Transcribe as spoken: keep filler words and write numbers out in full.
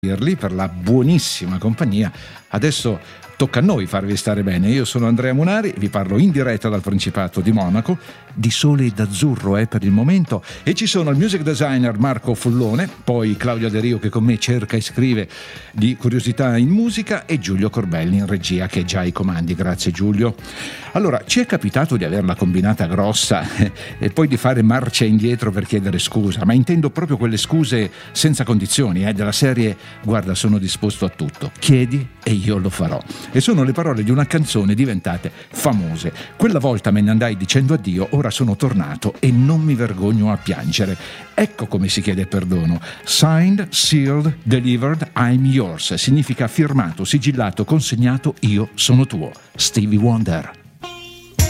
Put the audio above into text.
per la buonissima compagnia. Adesso tocca a noi farvi stare bene. Io sono Andrea Munari, vi parlo in diretta dal Principato di Monaco, di sole ed azzurro è eh, per il momento, e ci sono il music designer Marco Fullone, poi Claudio De Rio che con me cerca e scrive di curiosità in musica, e Giulio Corbelli in regia che è già ai comandi. Grazie Giulio. Allora, ci è capitato di averla combinata grossa e poi di fare marcia indietro per chiedere scusa, ma intendo proprio quelle scuse senza condizioni, eh, della serie guarda, sono disposto a tutto, chiedi e io lo farò. E sono le parole di una canzone diventate famose. Quella volta me ne andai dicendo addio, ora sono tornato e non mi vergogno a piangere. Ecco come si chiede perdono. Signed, sealed, delivered, I'm yours. Significa firmato, sigillato, consegnato, io sono tuo. Stevie Wonder.